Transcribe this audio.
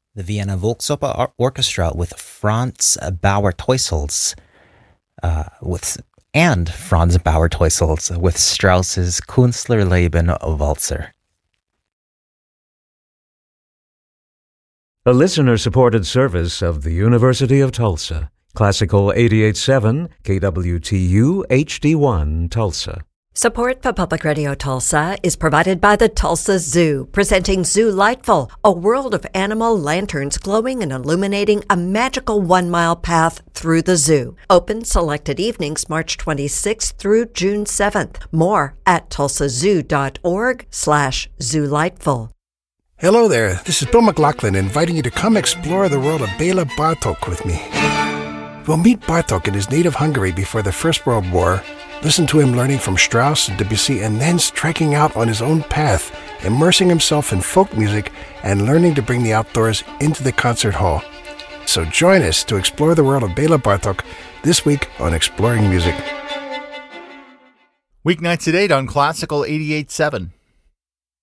The Vienna Volksoper Orchestra with Franz Bauer-Teufels with Strauss's Künstlerleben Walzer. A listener-supported service of the University of Tulsa. Classical 88.7 KWTU HD1 Tulsa. Support for Public Radio Tulsa is provided by the Tulsa Zoo, presenting Zoo Lightful, a world of animal lanterns glowing and illuminating a magical 1-mile path through the zoo. Open selected evenings March 26th through June 7th. More at tulsazoo.org/zoolightful. Hello there, this is Bill McLaughlin inviting you to come explore the world of Bela Bartok with me. We'll meet Bartok in his native Hungary before the First World War, listen to him learning from Strauss and Debussy, and then striking out on his own path, immersing himself in folk music and learning to bring the outdoors into the concert hall. So join us to explore the world of Bela Bartok this week on Exploring Music. Weeknights at 8 on Classical 88.7.